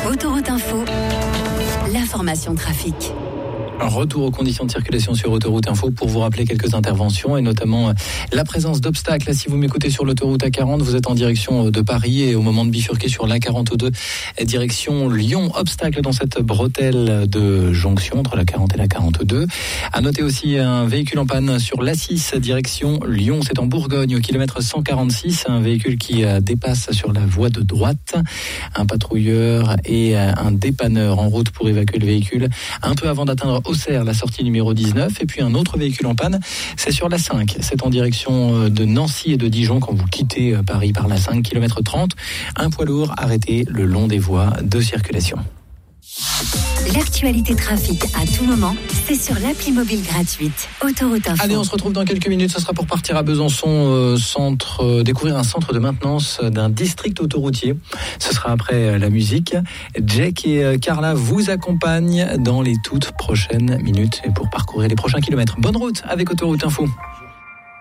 Autoroute Info, l'information trafic. Un retour aux conditions de circulation sur Autoroute Info pour vous rappeler quelques interventions et notamment la présence d'obstacles. Si vous m'écoutez sur l'autoroute A40, vous êtes en direction de Paris et au moment de bifurquer sur l'A42, direction Lyon, obstacle dans cette bretelle de jonction entre la 40 et la 42. À noter aussi un véhicule en panne sur l'A6, direction Lyon, c'est en Bourgogne, au kilomètre 146, un véhicule qui dépasse sur la voie de droite. Un patrouilleur et un dépanneur en route pour évacuer le véhicule un peu avant d'atteindre Auxerre, la sortie numéro 19, et puis un autre véhicule en panne, c'est sur la 5, c'est en direction de Nancy et de Dijon quand vous quittez Paris par la 5, km 30, un poids lourd arrêté le long des voies de circulation. L'actualité trafic à tout moment, c'est sur l'appli mobile gratuite Autoroute Info. Allez, on se retrouve dans quelques minutes, ce sera pour partir à Besançon, découvrir un centre de maintenance d'un district autoroutier. Ce sera après la musique. Jack et Carla vous accompagnent dans les toutes prochaines minutes et pour parcourir les prochains kilomètres. Bonne route avec Autoroute Info.